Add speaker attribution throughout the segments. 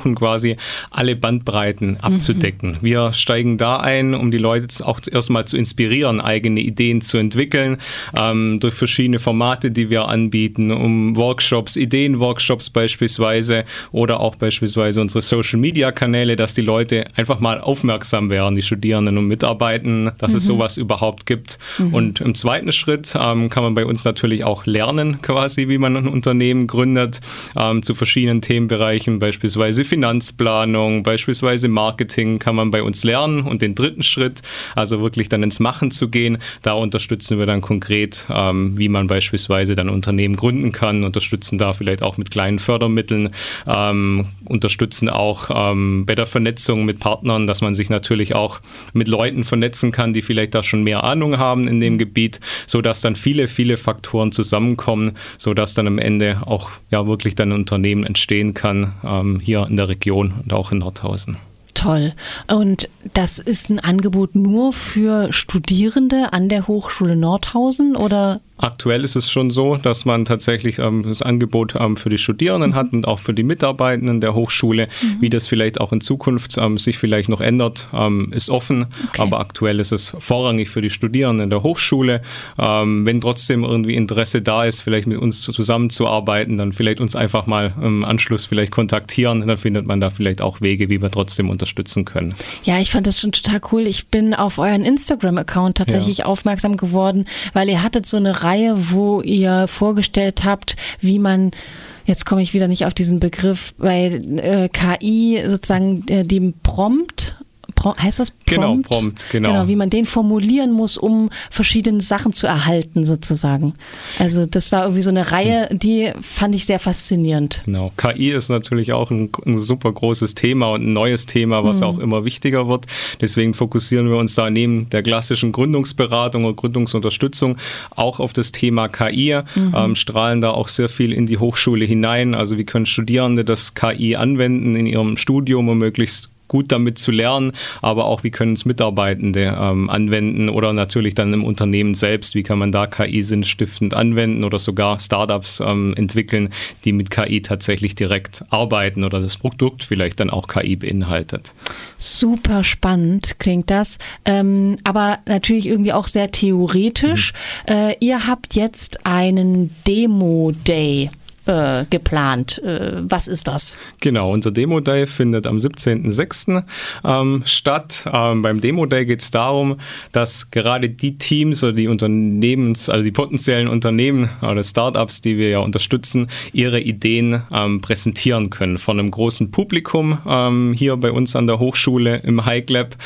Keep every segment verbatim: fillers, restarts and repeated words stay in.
Speaker 1: versuchen quasi alle Bandbreiten abzudecken. Mhm. Wir steigen da ein, um die Leute auch erstmal zu inspirieren, eigene Ideen zu entwickeln, ähm, durch verschiedene Formate, die wir anbieten, um Workshops, Ideenworkshops beispielsweise oder auch beispielsweise unsere Social-Media-Kanäle, dass die Leute einfach mal aufmerksam werden, die Studierenden und Mitarbeitenden, dass mhm. es sowas überhaupt gibt. Mhm. Und im zweiten Schritt ähm, kann man bei uns natürlich auch lernen, quasi, wie man ein Unternehmen gründet, ähm, zu verschiedenen Themenbereichen, beispielsweise Finanzplanung, beispielsweise Marketing kann man bei uns lernen. Und den dritten Schritt, also wirklich dann ins Machen zu gehen, da unterstützen wir dann konkret, ähm, wie man beispielsweise dann ein Unternehmen gründen kann, unterstützen da vielleicht auch mit kleinen Fördermitteln, ähm, unterstützen auch ähm, bei der Vernetzung mit Partnern, dass man sich natürlich auch mit Leuten vernetzen kann, die vielleicht da schon mehr Ahnung haben in dem Gebiet, sodass dann viele, viele Faktoren zusammenkommen, sodass dann am Ende auch ja wirklich dann ein Unternehmen entstehen kann, ähm, hier in der Region und auch in Nordhausen.
Speaker 2: Toll. Und das ist ein Angebot nur für Studierende an der Hochschule Nordhausen oder?
Speaker 1: Aktuell ist es schon so, dass man tatsächlich ähm, das Angebot ähm, für die Studierenden mhm. hat und auch für die Mitarbeitenden der Hochschule. Mhm. Wie das vielleicht auch in Zukunft ähm, sich vielleicht noch ändert, ähm, ist offen. Okay. Aber aktuell ist es vorrangig für die Studierenden der Hochschule. Ähm, wenn trotzdem irgendwie Interesse da ist, vielleicht mit uns zusammenzuarbeiten, dann vielleicht uns einfach mal im Anschluss vielleicht kontaktieren. Dann findet man da vielleicht auch Wege, wie wir trotzdem unterstützen können.
Speaker 2: Ja, ich fand das schon total cool. Ich bin auf euren Instagram-Account tatsächlich ja. aufmerksam geworden, weil ihr hattet so eine Reihe, wo ihr vorgestellt habt, wie man, jetzt komme ich wieder nicht auf diesen Begriff, bei äh, K I sozusagen äh, dem Prompt, Prom, heißt das Prompt?
Speaker 1: Genau, Prompt, genau.
Speaker 2: Genau, wie man den formulieren muss, um verschiedene Sachen zu erhalten sozusagen. Also das war irgendwie so eine Reihe, die fand ich sehr faszinierend.
Speaker 1: Genau, K I ist natürlich auch ein, ein super großes Thema und ein neues Thema, was mhm. auch immer wichtiger wird. Deswegen fokussieren wir uns da neben der klassischen Gründungsberatung oder Gründungsunterstützung auch auf das Thema K I, mhm. ähm, strahlen da auch sehr viel in die Hochschule hinein. Also wie können Studierende das K I anwenden in ihrem Studium, um möglichst gut damit zu lernen, aber auch wie können es Mitarbeitende ähm, anwenden oder natürlich dann im Unternehmen selbst, wie kann man da K I sinnstiftend anwenden oder sogar Startups ähm, entwickeln, die mit K I tatsächlich direkt arbeiten oder das Produkt vielleicht dann auch K I beinhaltet.
Speaker 2: Super spannend klingt das, ähm, aber natürlich irgendwie auch sehr theoretisch. Mhm. Äh, ihr habt jetzt einen Demo-Day Äh, geplant. Äh, was ist das?
Speaker 1: Genau, unser Demo-Day findet am siebzehnten sechsten Ähm, statt. Ähm, beim Demo-Day geht es darum, dass gerade die Teams oder die Unternehmens, also die potenziellen Unternehmen oder Startups, die wir ja unterstützen, ihre Ideen ähm, präsentieren können von einem großen Publikum ähm, hier bei uns an der Hochschule im Hike Lab.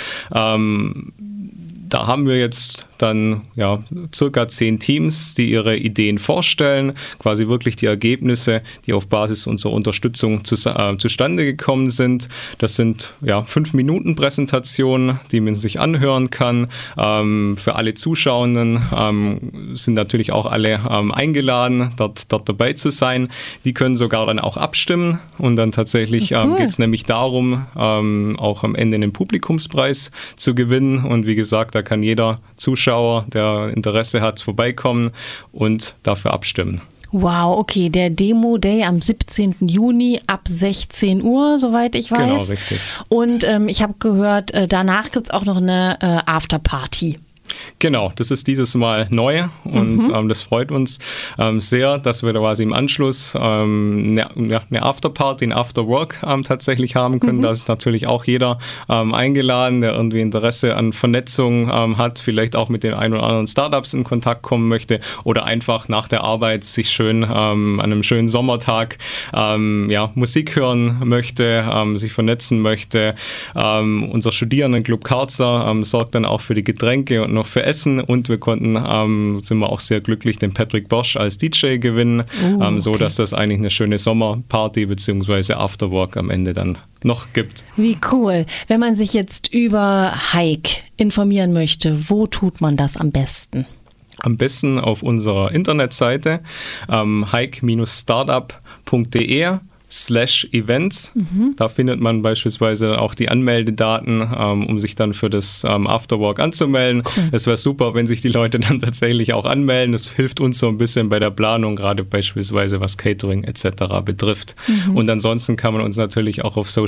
Speaker 1: Ähm, da haben wir jetzt dann ja circa zehn Teams, die ihre Ideen vorstellen, quasi wirklich die Ergebnisse, die auf Basis unserer Unterstützung zu, äh, zustande gekommen sind. Das sind ja fünf Minuten Präsentationen, die man sich anhören kann. Ähm, für alle Zuschauenden ähm, sind natürlich auch alle ähm, eingeladen, dort, dort dabei zu sein. Die können sogar dann auch abstimmen und dann tatsächlich ähm,
Speaker 2: cool.
Speaker 1: geht es nämlich darum, ähm, auch am Ende einen Publikumspreis zu gewinnen. Und wie gesagt, da kann jeder Zuschauer, der Interesse hat, vorbeikommen und dafür abstimmen.
Speaker 2: Wow, okay, der Demo-Day am siebzehnten Juni ab sechzehn Uhr, soweit ich weiß.
Speaker 1: Genau, richtig.
Speaker 2: Und ähm, ich habe gehört, äh, danach gibt es auch noch eine äh, Afterparty.
Speaker 1: Genau, das ist dieses Mal neu und mhm. ähm, das freut uns ähm, sehr, dass wir da quasi im Anschluss ähm, eine, eine Afterparty, ein Afterwork ähm, tatsächlich haben können. Mhm. Da ist natürlich auch jeder ähm, eingeladen, der irgendwie Interesse an Vernetzung ähm, hat, vielleicht auch mit den ein oder anderen Startups in Kontakt kommen möchte oder einfach nach der Arbeit sich schön ähm, an einem schönen Sommertag ähm, ja, Musik hören möchte, ähm, sich vernetzen möchte. Ähm, unser Studierendenclub Karzer ähm, sorgt dann auch für die Getränke und noch für Essen und wir konnten, ähm, sind wir auch sehr glücklich, den Patrick Bosch als D J gewinnen, uh, ähm, so okay. dass das eigentlich eine schöne Sommerparty bzw. Afterwork am Ende dann noch gibt.
Speaker 2: Wie cool. Wenn man sich jetzt über Hike informieren möchte, wo tut man das am besten?
Speaker 1: Am besten auf unserer Internetseite ähm, hike Bindestrich startup Punkt de slash events. Mhm. Da findet man beispielsweise auch die Anmeldedaten, ähm, um sich dann für das ähm, Afterwork anzumelden. Cool. Es wäre super, wenn sich die Leute dann tatsächlich auch anmelden. Das hilft uns so ein bisschen bei der Planung, gerade beispielsweise was Catering et cetera betrifft. Mhm. Und ansonsten kann man uns natürlich auch auf Social